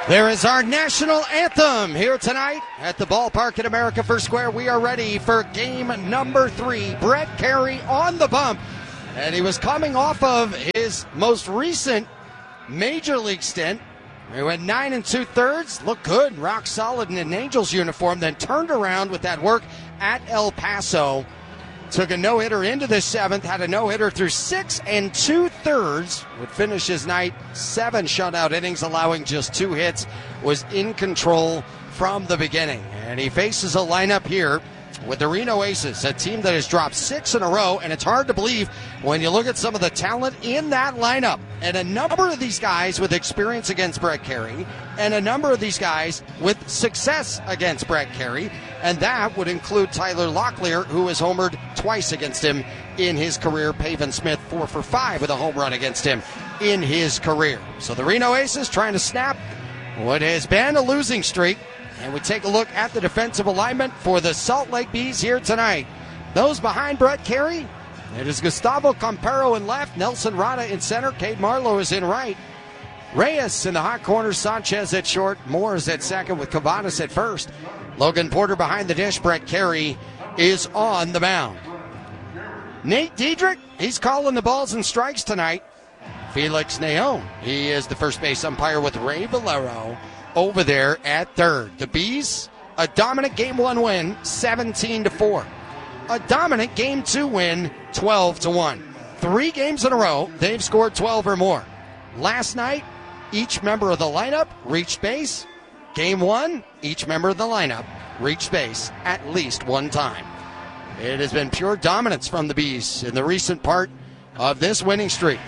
There is our national anthem here tonight at the ballpark at America First Square. We are ready for game number 3. Brett Carey on the bump. And he was coming off of his most recent major league stint. He went 9 2/3, looked good, rock solid in an Angels uniform, then turned around with that work at El Paso. Took a no-hitter into the 7th, had a no-hitter through 6 2/3, would finish his night 7 shutout innings, allowing just 2 hits, was in control from the beginning. And he faces a lineup here with the Reno Aces, a team that has dropped 6 in a row, and it's hard to believe when you look at some of the talent in that lineup. And a number of these guys with experience against Brett Carey, and a number of these guys with success against Brett Carey, and that would include Tyler Locklear, who has homered twice against him in his career. Pavin Smith 4 for 5 with a home run against him in his career. So the Reno Aces trying to snap what has been a losing streak. And we take a look at the defensive alignment for the Salt Lake Bees here tonight. Those behind Brett Carey, it is Gustavo Campero in left, Nelson Rada in center, Cade Marlowe is in right. Reyes in the hot corner, Sanchez at short, Moores at second with Cavadas at first. Logan Porter behind the dish, Brett Carey is on the mound. Nate Diedrich, he's calling the balls and strikes tonight. Felix Neon, he is the first base umpire with Ray Valero over there at third. The Bees, a dominant Game 1 win, 17-4. A dominant Game 2 win, 12-1. 3 games in a row, they've scored 12 or more. Last night, each member of the lineup reached base. Game 1, each member of the lineup reached base at least one time. It has been pure dominance from the Bees in the recent part of this winning streak.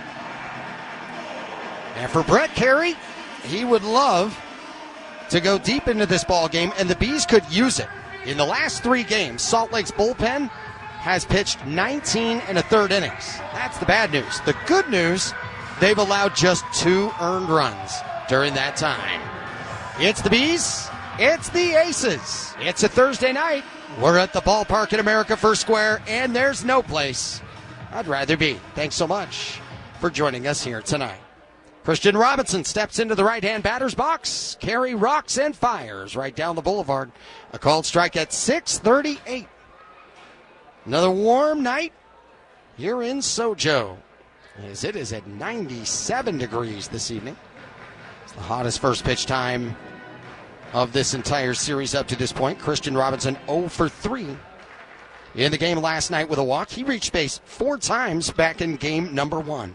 And for Brett Carey, he would love to go deep into this ball game, and the Bees could use it. In the last 3 games, Salt Lake's bullpen has pitched 19 1/3 innings. That's the bad news. The good news, they've allowed just 2 earned runs during that time. It's the Bees. It's the Aces. It's a Thursday night. We're at the ballpark at America First Square, and there's no place I'd rather be. Thanks so much for joining us here tonight. Christian Robinson steps into the right-hand batter's box. Carey rocks and fires right down the boulevard. A called strike at 6:38. Another warm night here in Sojo, as it is at 97 degrees this evening. It's the hottest first pitch time of this entire series up to this point. Christian Robinson 0 for 3 in the game last night with a walk. He reached base 4 times back in game number 1.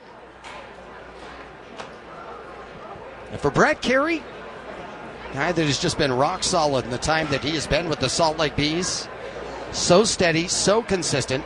And for Brett Carey, a guy that has just been rock solid in the time that he has been with the Salt Lake Bees. So steady, so consistent,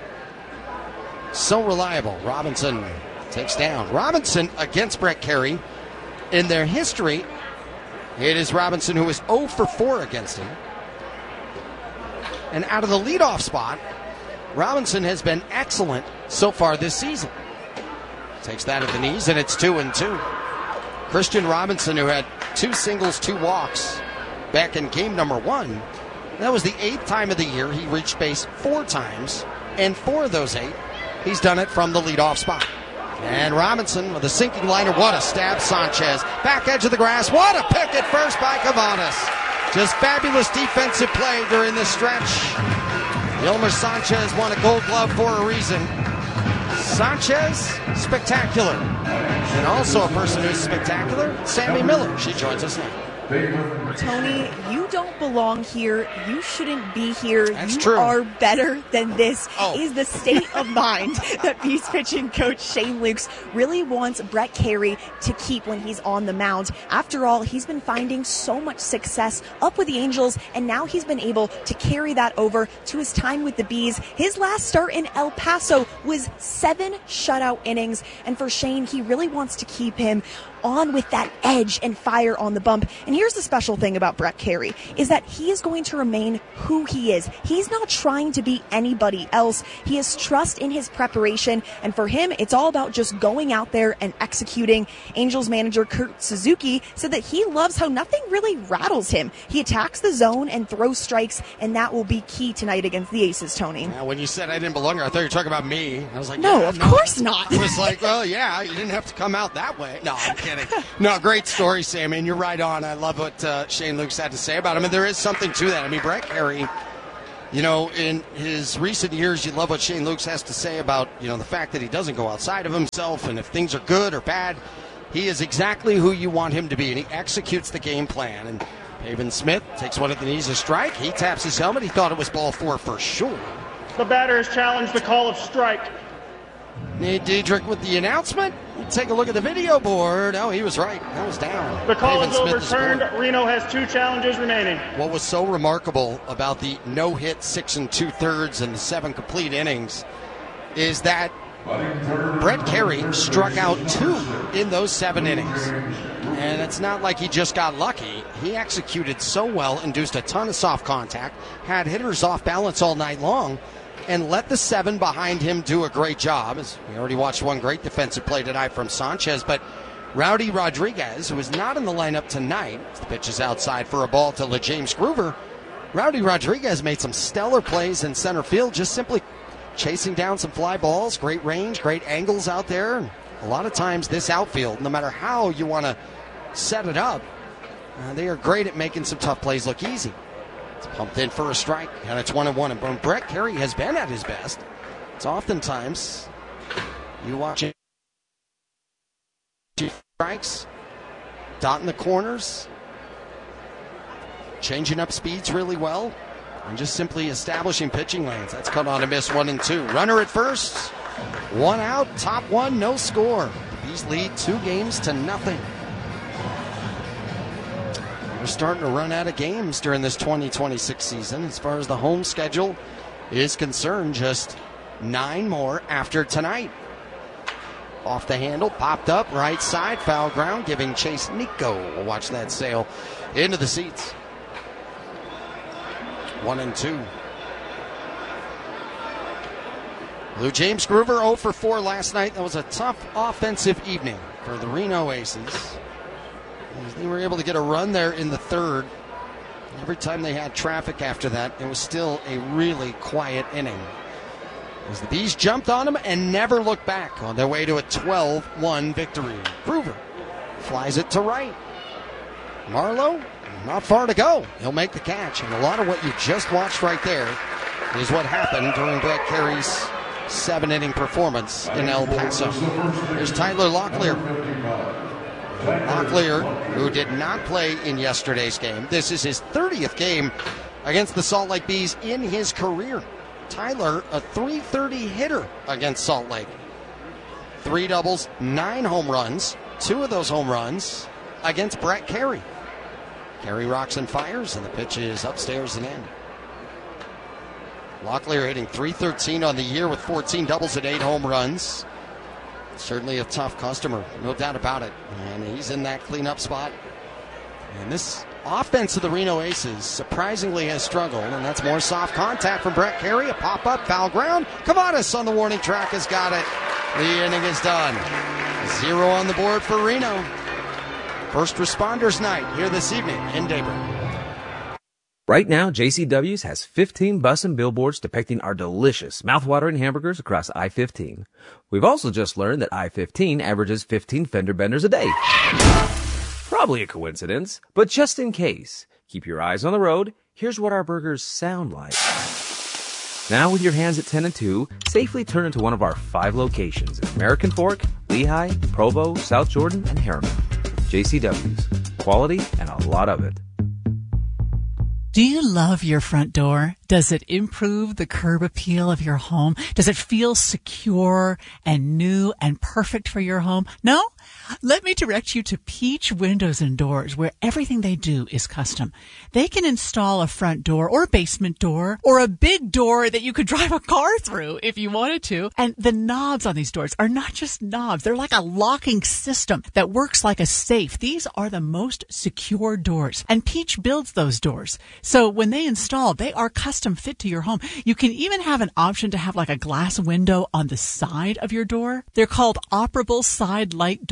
so reliable. Robinson takes down. Robinson against Brett Carey. In their history, it is Robinson who is 0 for 4 against him. And out of the leadoff spot, Robinson has been excellent so far this season. Takes that at the knees, and it's 2-2. Christian Robinson, who had 2 singles, 2 walks back in game number 1. That was the 8th time of the year he reached base 4 times, and 4 of those 8, he's done it from the leadoff spot. And Robinson with a sinking liner. What a stab, Sanchez. Back edge of the grass. What a pick at first by Cavadas. Just fabulous defensive play during this stretch. Yolmer Sanchez won a Gold Glove for a reason. Sanchez, spectacular. And also a person who's spectacular, Sammy Miller. She joins us now. Tony, you don't belong here. You shouldn't be here. That's you true. are better than this. Is the state of mind that Bees pitching coach Shane Lukes really wants Brett Carey to keep when he's on the mound. After all, he's been finding so much success up with the Angels, and now he's been able to carry that over to his time with the Bees. His last start in El Paso was 7 shutout innings, and for Shane, he really wants to keep him on with that edge and fire on the bump. And here's the special thing about Brett Carey, is that he is going to remain who he is. He's not trying to be anybody else. He has trust in his preparation, and for him, it's all about just going out there and executing. Angels manager Kurt Suzuki said that he loves how nothing really rattles him. He attacks the zone and throws strikes, and that will be key tonight against the Aces, Tony. Now, when you said I didn't belong here, I thought you were talking about me. I was like, no, of course not. I was like, well, yeah, you didn't have to come out that way. No, I'm kidding. kidding. No, great story, Sammy, and you're right on. I love what Shane Lukes had to say about him, and there is something to that. I mean, Brett Carey, you know, in his recent years, you love what Shane Lukes has to say about, you know, the fact that he doesn't go outside of himself, and if things are good or bad, he is exactly who you want him to be, and he executes the game plan. And Pavin Smith takes one at the knees, a strike. He taps his helmet. He thought it was ball 4 for sure. The batter has challenged the call of strike. Nate Diedrich with the announcement. You take a look at the video board. Oh, he was right. That was down. The call is overturned. Reno has 2 challenges remaining. What was so remarkable about the no-hit 6 2/3 and the 7 complete innings is that Brett Carey struck out 2 in those 7 innings. And it's not like he just got lucky. He executed so well, induced a ton of soft contact, had hitters off balance all night long, and let the 7 behind him do a great job. As we already watched one great defensive play tonight from Sanchez, but Rowdy Rodriguez, who is not in the lineup tonight, the pitch is outside for a ball to LeJames Groover. Rowdy Rodriguez made some stellar plays in center field, just simply chasing down some fly balls, great range, great angles out there. And a lot of times this outfield, no matter how you want to set it up, they are great at making some tough plays look easy. It's pumped in for a strike, and it's 1-1. And when Brett Carey has been at his best, it's oftentimes you watch it, strikes, dotting the corners, changing up speeds really well, and just simply establishing pitching lanes. That's cut on a miss, 1-2. Runner at first, 1 out, top 1, no score. The Bees lead 2-0. We're starting to run out of games during this 2026 season. As far as the home schedule is concerned, just 9 more after tonight. Off the handle, popped up, right side, foul ground, giving Chase Nico. We'll watch that sail into the seats. 1-2. LeJames Groover 0 for 4 last night. That was a tough offensive evening for the Reno Aces. They were able to get a run there in the 3rd. Every time they had traffic after that, it was still a really quiet inning, as the Bees jumped on them and never looked back on their way to a 12-1 victory. Groover flies it to right. Marlowe, not far to go. He'll make the catch. And a lot of what you just watched right there is what happened during Brett Carey's 7-inning performance in El Paso. There's Tyler Locklear. Locklear, who did not play in yesterday's game. This is his 30th game against the Salt Lake Bees in his career. Tyler, a .330 hitter against Salt Lake. 3 doubles, 9 home runs. 2 of those home runs against Brett Carey. Carey rocks and fires, and the pitch is upstairs and in. Locklear hitting .313 on the year with 14 doubles and 8 home runs. Certainly a tough customer, no doubt about it. And he's in that cleanup spot. And this offense of the Reno Aces surprisingly has struggled, and that's more soft contact from Brett Carey. A pop-up, foul ground. Cavadas on the warning track has got it. The inning is done. 0 on the board for Reno. First Responders Night here this evening in Daybreak. Right now, JCW's has 15 bus and billboards depicting our delicious, mouthwatering hamburgers across I-15. We've also just learned that I-15 averages 15 fender benders a day. Probably a coincidence, but just in case, keep your eyes on the road. Here's what our burgers sound like. Now with your hands at 10 and 2, safely turn into one of our 5 locations in American Fork, Lehigh, Provo, South Jordan, and Harriman. JCW's. Quality and a lot of it. Do you love your front door? Does it improve the curb appeal of your home? Does it feel secure and new and perfect for your home? No? Let me direct you to Peach Windows and Doors, where everything they do is custom. They can install a front door or a basement door or a big door that you could drive a car through if you wanted to. And the knobs on these doors are not just knobs. They're like a locking system that works like a safe. These are the most secure doors, and Peach builds those doors. So when they install, they are custom fit to your home. You can even have an option to have like a glass window on the side of your door. They're called operable side light doors.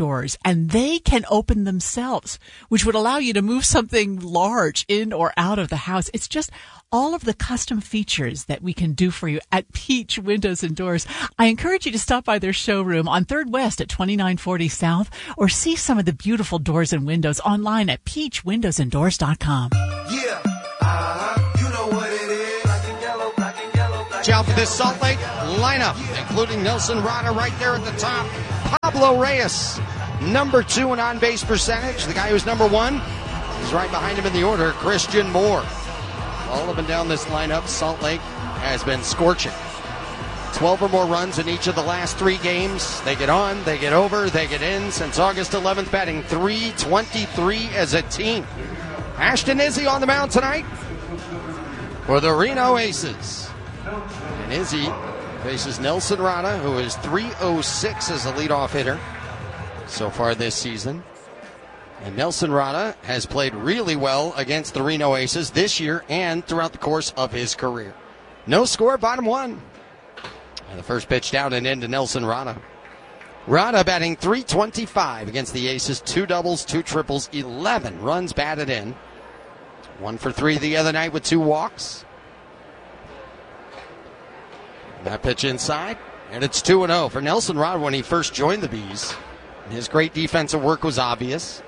doors, and they can open themselves, which would allow you to move something large in or out of the house. It's just all of the custom features that we can do for you at Peach Windows and Doors. I encourage you to stop by their showroom on 3rd West at 2940 South, or see some of the beautiful doors and windows online at peachwindowsanddoors.com. Yeah, you know what it is. Black and yellow, black and yellow, black. Watch out for this Salt Lake lineup, including Nelson Rada right there at the top. Pablo Reyes, number 2 in on-base percentage. The guy who's number 1 is right behind him in the order, Christian Moore. All up and down this lineup, Salt Lake has been scorching. 12 or more runs in each of the last 3 games. They get on, they get over, they get in. Since August 11th, batting .323 as a team. Ashton Izzy on the mound tonight for the Reno Aces. And Izzy faces Nelson Rada, who is .306 as a leadoff hitter so far this season. And Nelson Rada has played really well against the Reno Aces this year and throughout the course of his career. No score, bottom 1. And the first pitch down and into Nelson Rada. Rada batting .325 against the Aces. 2 doubles, 2 triples, 11 runs batted in. 1 for 3 the other night with 2 walks. That pitch inside, and it's 2-0 for Nelson Rada when he first joined the Bees. His great defensive work was obvious.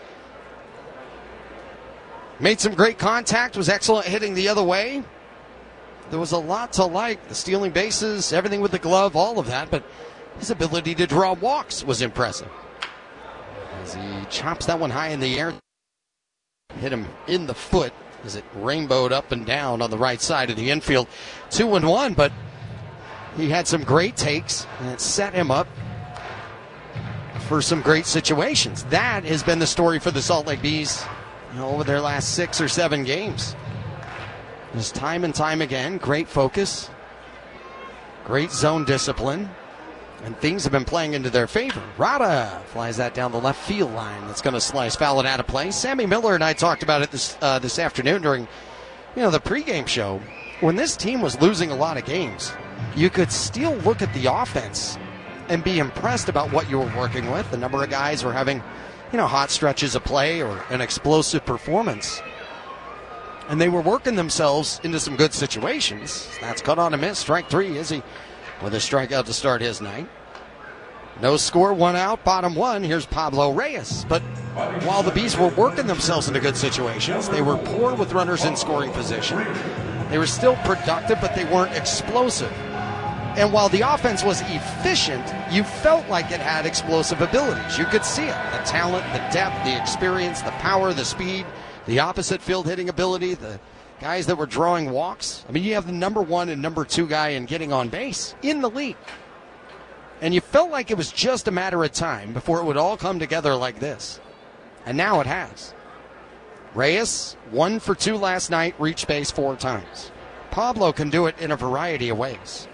Made some great contact, was excellent hitting the other way. There was a lot to like, the stealing bases, everything with the glove, all of that, but his ability to draw walks was impressive. As he chops that one high in the air, hit him in the foot as it rainbowed up and down on the right side of the infield. 2-1, but he had some great takes, and it set him up for some great situations. That has been the story for the Salt Lake Bees over their last 6 or 7 games. Just time and time again, great focus, great zone discipline, and things have been playing into their favor. Rada flies that down the left field line. That's going to slice foul it out of play. Sammy Miller and I talked about it this afternoon during the pregame show. When this team was losing a lot of games, you could still look at the offense and be impressed about what you were working with. The number of guys were having hot stretches of play or an explosive performance. And they were working themselves into some good situations. That's cut on a miss. Strike 3, Izzy with a strikeout to start his night. No score, 1 out, bottom 1. Here's Pablo Reyes. But while the Bees were working themselves into good situations, they were poor with runners in scoring position. They were still productive, but they weren't explosive. And while the offense was efficient, you felt like it had explosive abilities. You could see it. The talent, the depth, the experience, the power, the speed, the opposite field hitting ability, the guys that were drawing walks. I mean, you have the number 1 and number 2 guy in getting on base in the league. And you felt like it was just a matter of time before it would all come together like this. And now it has. Reyes, 1 for 2 last night, reached base 4 times. Pablo can do it in a variety of ways.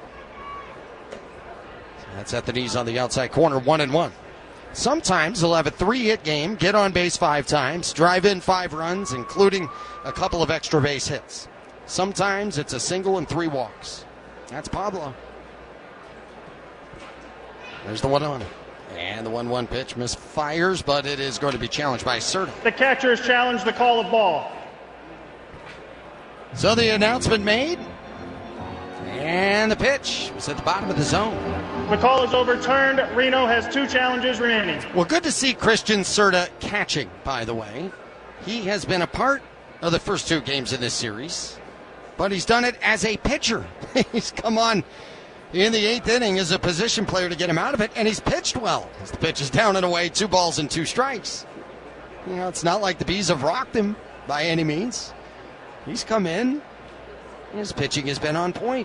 That's at the knees on the outside corner, 1-1. Sometimes he'll have a 3-hit game, get on base 5 times, drive in 5 runs, including a couple of extra base hits. Sometimes it's a single and 3 walks. That's Pablo. There's the 1-0. And the 1-1 pitch misfires, but it is going to be challenged by Cerda. The catcher has challenged the call of ball. So the announcement made. And the pitch was at the bottom of the zone. The call is overturned. Reno has 2 challenges remaining. Well, good to see Christian Cerda catching, by the way. He has been a part of the first 2 games in this series, but he's done it as a pitcher. He's come on in the 8th inning as a position player to get him out of it, and he's pitched well. As the pitch is down and away, 2 balls and 2 strikes. It's not like the Bees have rocked him by any means. He's come in. His pitching has been on point.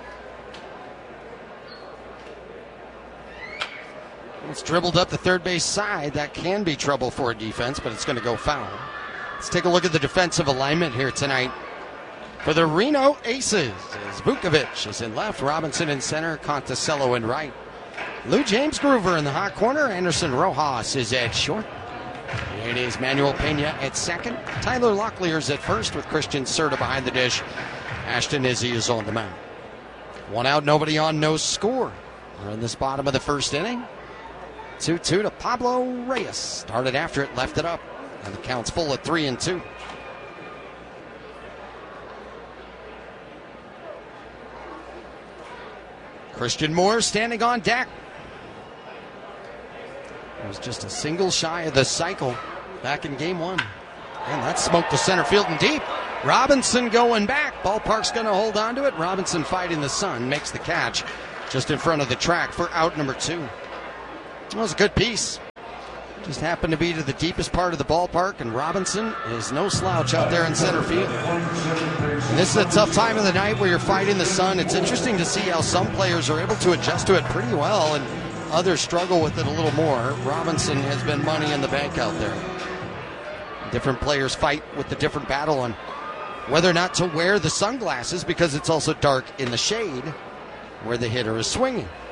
It's dribbled up the third base side. That can be trouble for a defense, but it's going to go foul. Let's take a look at the defensive alignment here tonight. For the Reno Aces, Vukovic is in left, Robinson in center, Conticello in right. Lou James Groover in the hot corner, Anderson Rojas is at short. It is Manuel Pena at second. Tyler Locklear's at first with Christian Cerda behind the dish. Ashton Izzy is on the mound. 1 out, nobody on, no score. We're in this bottom of the first inning. 2-2 to Pablo Reyes. Started after it, left it up. And the count's full at 3-2. Christian Moore standing on deck. It was just a single shy of the cycle back in game 1. And that smoked the center field and deep. Robinson going back. Ballpark's going to hold on to it. Robinson fighting the sun. Makes the catch just in front of the track for out number 2. That was a good piece. Just happened to be to the deepest part of the ballpark, and Robinson is no slouch out there in center field. And this is a tough time of the night where you're fighting the sun. It's interesting to see how some players are able to adjust to it pretty well, and others struggle with it a little more. Robinson has been money in the bank out there. Different players fight with the different battle on whether or not to wear the sunglasses because it's also dark in the shade where the hitter is swinging.